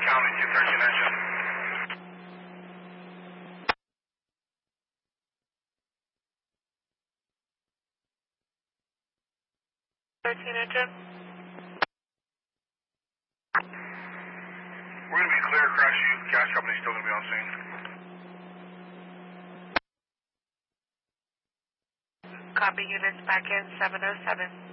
County, 213 engine. 13 engine. We're going to be clear, crash you. Gas company's still going to be on scene. Copy, units back in 707.